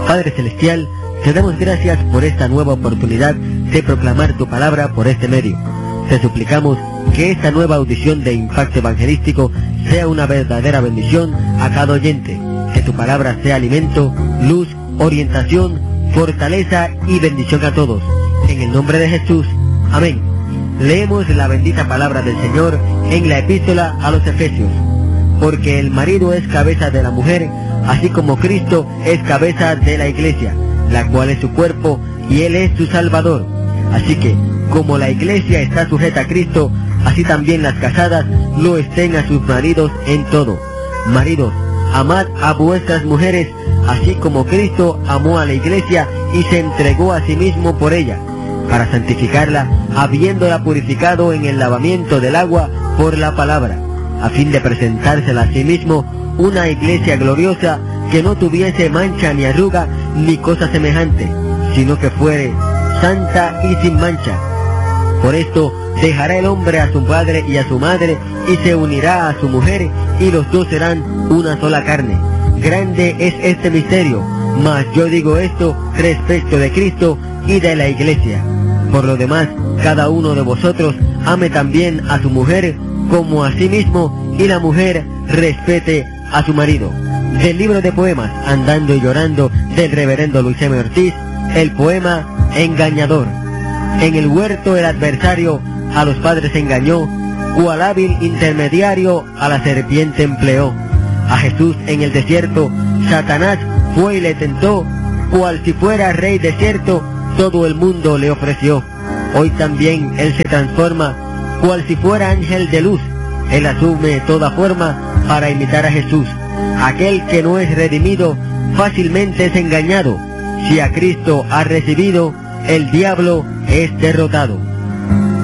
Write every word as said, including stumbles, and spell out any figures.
Padre Celestial, te damos gracias por esta nueva oportunidad de proclamar tu palabra por este medio. Te suplicamos que esta nueva audición de impacto evangelístico sea una verdadera bendición a cada oyente, que tu palabra sea alimento, luz, orientación, fortaleza y bendición a todos. En el nombre de Jesús, amén. Leemos la bendita palabra del Señor en la epístola a los Efesios. Porque el marido es cabeza de la mujer, así como Cristo es cabeza de la iglesia, la cual es su cuerpo y Él es su Salvador. Así que, como la iglesia está sujeta a Cristo, así también las casadas lo estén a sus maridos en todo. Maridos, amad a vuestras mujeres, así como Cristo amó a la iglesia y se entregó a sí mismo por ella, para santificarla, habiéndola purificado en el lavamiento del agua por la palabra, a fin de presentársela a sí mismo una iglesia gloriosa, que no tuviese mancha ni arruga ni cosa semejante, sino que fuere santa y sin mancha. Por esto dejará el hombre a su padre y a su madre, y se unirá a su mujer, y los dos serán una sola carne. Grande es este misterio, mas yo digo esto respecto de Cristo y de la iglesia. Por lo demás, cada uno de vosotros ame también a su mujer como a sí mismo, y la mujer respete a su marido. Del libro de poemas Andando y Llorando del reverendo Luis M. Ortiz, el poema Engañador. En el huerto el adversario a los padres engañó, cual hábil intermediario a la serpiente empleó. A Jesús en el desierto Satanás fue y le tentó, cual si fuera rey desierto todo el mundo le ofreció. Hoy también Él se transforma, cual si fuera ángel de luz. Él asume toda forma para imitar a Jesús. Aquel que no es redimido fácilmente es engañado. Si a Cristo ha recibido, el diablo es derrotado.